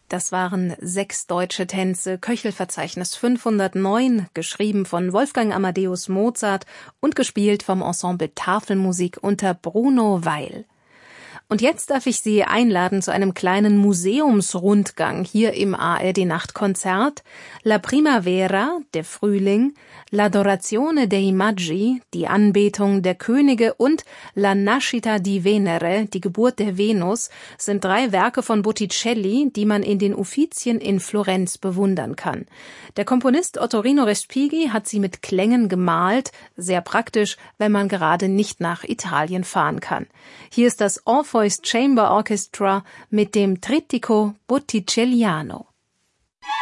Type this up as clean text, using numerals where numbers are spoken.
Das waren 6 deutsche Tänze, Köchelverzeichnis 509, geschrieben von Wolfgang Amadeus Mozart und gespielt vom Ensemble Tafelmusik unter Bruno Weil. Und jetzt darf ich Sie einladen zu einem kleinen Museumsrundgang hier im ARD Nachtkonzert. La Primavera, der Frühling, L'Adorazione dei Magi, die Anbetung der Könige und La Nascita di Venere, die Geburt der Venus, sind 3 Werke von Botticelli, die man in den Uffizien in Florenz bewundern kann. Der Komponist Ottorino Respighi hat sie mit Klängen gemalt, sehr praktisch, wenn man gerade nicht nach Italien fahren kann. Hier ist das Orpheus Chamber Orchestra mit dem Trittico Botticelliano.